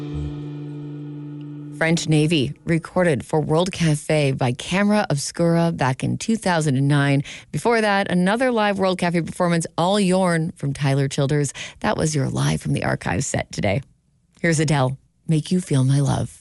French Navy recorded for World Cafe by Camera Obscura back in 2009. Before that, another live World Cafe performance, All Yourn from Tyler Childers. That was your Live from the Archives set today. Here's Adele, Make You Feel My Love.